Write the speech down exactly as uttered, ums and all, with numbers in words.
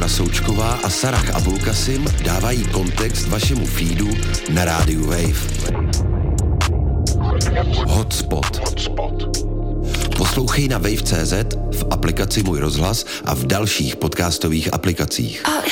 Ivana Součková a Sarah Abulkasim dávají kontext vašemu feedu na rádiu Wave. Hotspot. Poslouchej na wave tečka cé zet, v aplikaci Můj rozhlas a v dalších podcastových aplikacích.